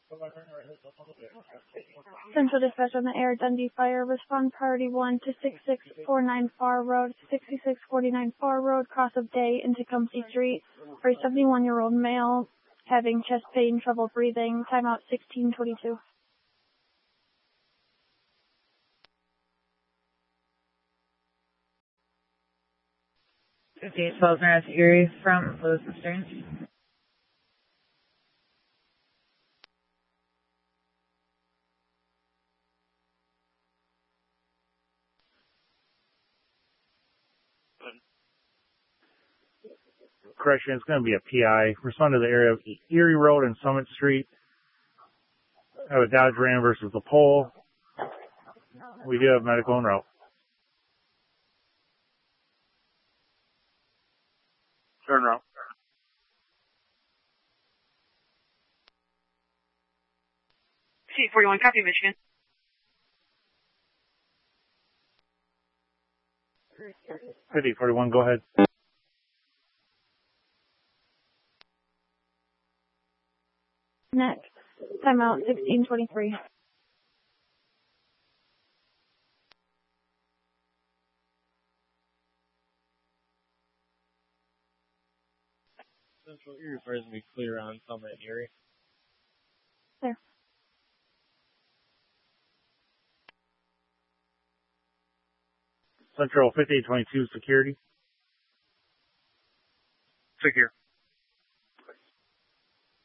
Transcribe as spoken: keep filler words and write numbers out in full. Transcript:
Central Dispatch on the air, Dundee Fire. Respond priority one to six six four nine Far Road, sixty-six forty-nine Far Road, cross of day in Tecumseh Street, for a seventy-one-year-old male having chest pain, trouble breathing, timeout sixteen twenty-two. fifty-eight twelve North Erie from Lewis and Stearns. Correction, it's going to be a P I. Respond to the area of Erie Road and Summit Street. I have a Dodge Ram versus the pole. We do have medical en route. Turn route. C forty-one, copy, Michigan. fifty forty-one, go ahead. Next, timeout sixteen twenty-three. Central Erie refers to be clear on Summit and Erie. There. Central fifty-eight twenty-two, security. Secure.